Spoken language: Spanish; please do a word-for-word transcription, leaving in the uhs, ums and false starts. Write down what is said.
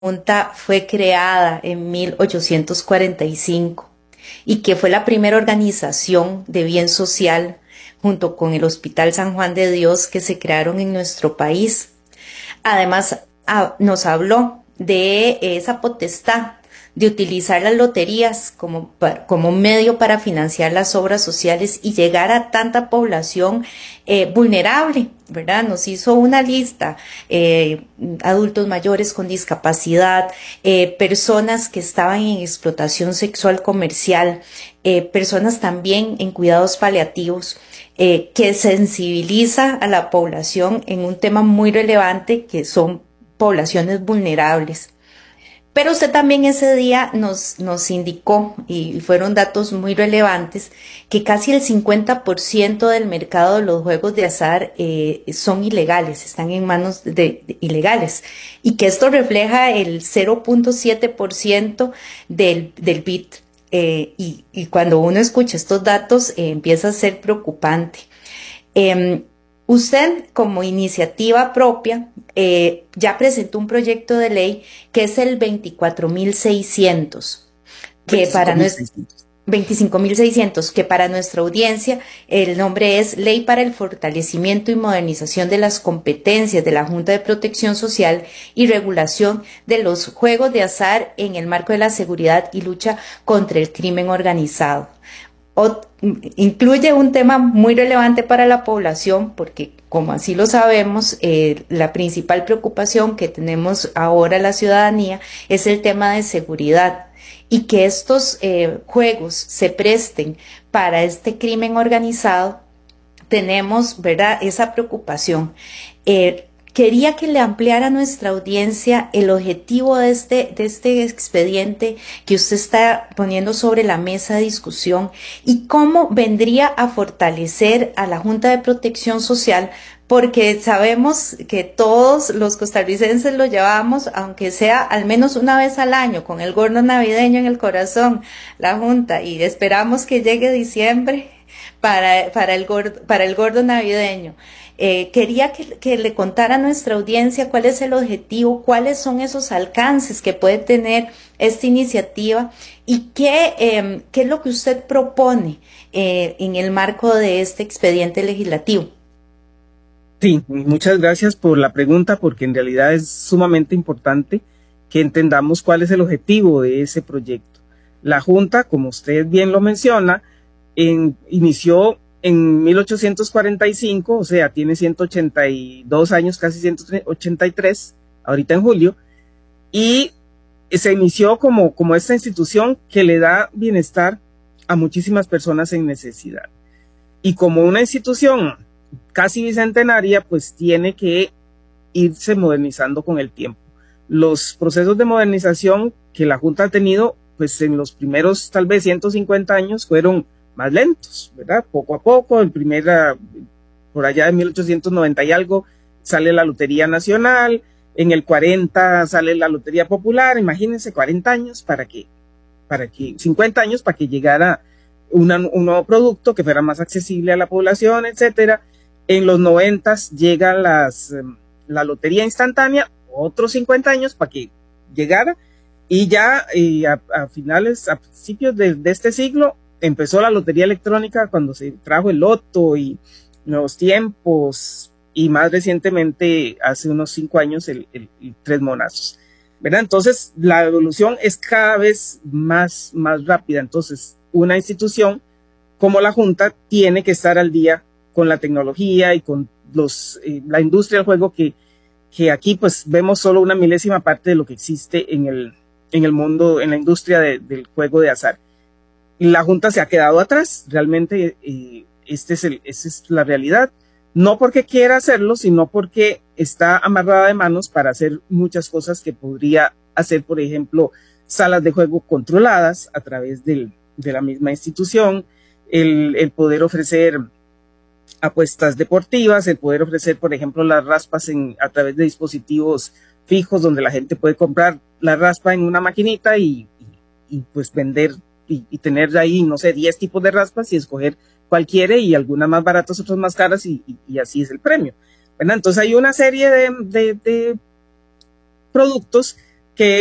Junta fue creada en mil ochocientos cuarenta y cinco y que fue la primera organización de bien social junto con el Hospital San Juan de Dios que se crearon en nuestro país. Además, a, nos habló de esa potestad de utilizar las loterías como, como medio para financiar las obras sociales y llegar a tanta población eh, vulnerable, ¿verdad? Nos hizo una lista, eh, adultos mayores con discapacidad, eh, personas que estaban en explotación sexual comercial, eh, personas también en cuidados paliativos, eh, que sensibiliza a la población en un tema muy relevante que son poblaciones vulnerables. Pero usted también ese día nos, nos indicó, y fueron datos muy relevantes, que casi el cincuenta por ciento del mercado de los juegos de azar eh, son ilegales, están en manos de, de ilegales, y que esto refleja el cero punto siete por ciento del, del B I T. Eh, y, y cuando uno escucha estos datos eh, empieza a ser preocupante. Eh, Usted, como iniciativa propia, eh, ya presentó un proyecto de ley que es el veinticuatro mil seiscientos, que para nuestra veinticinco mil seiscientos, que para nuestra audiencia el nombre es Ley para el Fortalecimiento y Modernización de las Competencias de la Junta de Protección Social y Regulación de los Juegos de Azar en el marco de la seguridad y lucha contra el crimen organizado. O, incluye un tema muy relevante para la población porque, como así lo sabemos, eh, la principal preocupación que tenemos ahora la ciudadanía es el tema de seguridad y que estos eh, juegos se presten para este crimen organizado. Tenemos, ¿verdad?, esa preocupación. Eh, Quería que le ampliara a nuestra audiencia el objetivo de este, de este expediente que usted está poniendo sobre la mesa de discusión y cómo vendría a fortalecer a la Junta de Protección Social, porque sabemos que todos los costarricenses lo llevamos, aunque sea al menos una vez al año, con el gordo navideño en el corazón, la Junta, y esperamos que llegue diciembre para, para, el, gordo, para el gordo navideño. Eh, quería que, que le contara a nuestra audiencia cuál es el objetivo, cuáles son esos alcances que puede tener esta iniciativa y qué, eh, qué es lo que usted propone eh, en el marco de este expediente legislativo. Sí, muchas gracias por la pregunta, porque en realidad es sumamente importante que entendamos cuál es el objetivo de ese proyecto. La Junta, como usted bien lo menciona, en, inició en mil ochocientos cuarenta y cinco, o sea, tiene ciento ochenta y dos años, casi ciento ochenta y tres, ahorita en julio, y se inició como, como esta institución que le da bienestar a muchísimas personas en necesidad. Y como una institución casi bicentenaria, pues tiene que irse modernizando con el tiempo. Los procesos de modernización que la Junta ha tenido, pues en los primeros tal vez ciento cincuenta años fueron más lentos, ¿verdad? Poco a poco, en primera, por allá de mil ochocientos noventa y algo, sale la Lotería Nacional, en el cuarenta sale la Lotería Popular, imagínense, cuarenta años para que, para que, cincuenta años para que llegara una, un nuevo producto que fuera más accesible a la población, etcétera. En los noventas llega las, la Lotería Instantánea, otros cincuenta años para que llegara, y ya eh, a, a finales, a principios de, de este siglo, empezó la lotería electrónica cuando se trajo el loto y Nuevos Tiempos y más recientemente hace unos cinco años el, el, el Tres Monazos, ¿verdad? Entonces la evolución es cada vez más, más rápida. Entonces una institución como la Junta tiene que estar al día con la tecnología y con los, eh, la industria del juego que, que aquí pues vemos solo una milésima parte de lo que existe en el, en el mundo, en la industria de, del juego de azar. La Junta se ha quedado atrás, realmente eh, este es el, esta es la realidad, no porque quiera hacerlo, sino porque está amarrada de manos para hacer muchas cosas que podría hacer, por ejemplo, salas de juego controladas a través del, de la misma institución, el, el poder ofrecer apuestas deportivas, el poder ofrecer, por ejemplo, las raspas en, a través de dispositivos fijos donde la gente puede comprar la raspa en una maquinita y, y, y pues vender Y, y tener ahí, no sé, diez tipos de raspas y escoger cuál quiere y algunas más baratas, otras más caras y, y, y así es el premio. Bueno, entonces hay una serie de, de, de productos